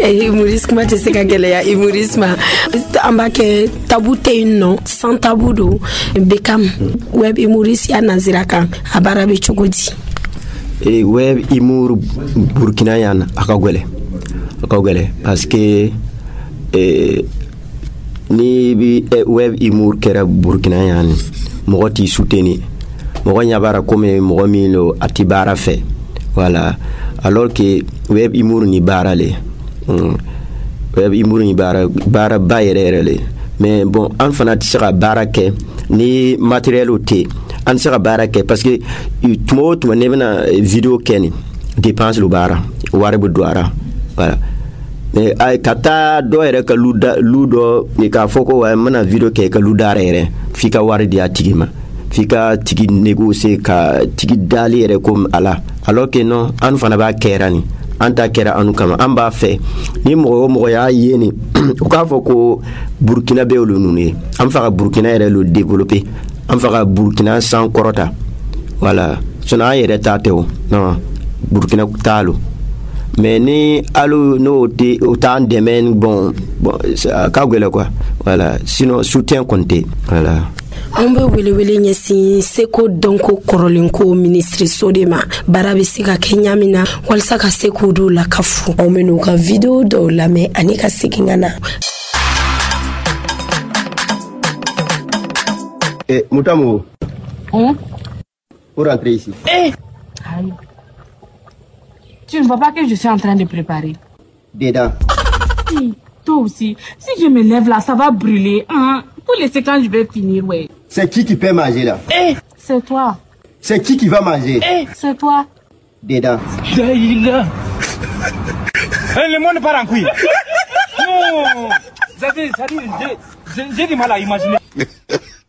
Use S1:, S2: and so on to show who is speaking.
S1: Humorisme kuma tɛ se ka gɛlɛya humorisme an b'a kɛ tabu tɛ yen nɔ sans tabu don Beckham web humoriste ya nanzira kan a baara bɛ cogo di
S2: web humour Burkina yan a ka gɛlɛ parce que ni bi web humour kɛra Burkina yan mɔgɔ t'i soutenir mɔgɔ ɲa bara comme mɔgɔ min lo a ti baara fɛ voilà alors que web humour ni baara le web humour ni baara ba yɛrɛ le mais bon an fana ti se ka baara kɛ ni matériel o te an se ka baara kɛ parce que tuma ne bɛna vidéo kɛ ni dépense lo baara wari bɛ don ara voilà mais ka taa dɔ yɛrɛ ka lu dɔ k'a fɔ ko n bɛna vidéo kɛ ka lu dara yɛrɛ f'i ka wari di a tigi ma f'i ka tigi négocier ka tigi dali yɛrɛ comme ala alors que non an fana b'a kɛra ni an ta kɛra anu kama an b'a fɛ ni mɔgɔ o mɔgɔ y'a ye ni u k'a fɔ ko Burkina bɛ olu ninnu ye an fɛ ka Burkina yɛrɛ lo développer an fɛ ka Burkina san kɔrɔta voilà sinon an yɛrɛ ta tɛ o non Burkina t'a lo mais ni alu no o t'an dɛmɛ bon ka gɛlɛ quoi voilà sinon soutien compté voilà.
S1: An bɛ welewele ɲɛsin seko dɔnko kɔrɔlenko ministre de ma baara bɛ se ka kɛ ɲa min na walasa ka se k'u dɔw lakafu anw bɛ n'u ka video dɔw lamɛn ani ka segin ka na.
S2: Moutamo. Pour rentrer ici.
S3: Aïe. Tu ne vois pas que je suis en train de préparer?
S2: Dedans.
S3: Toi aussi. Si je me lève là, ça va brûler. Hein? Pour laisser quand je vais finir, ouais.
S2: C'est qui peut manger là?
S3: C'est toi.
S2: C'est qui va manger?
S3: C'est toi.
S2: Dedans.
S4: Le monde part en couille. Non. J'ai du mal à imaginer.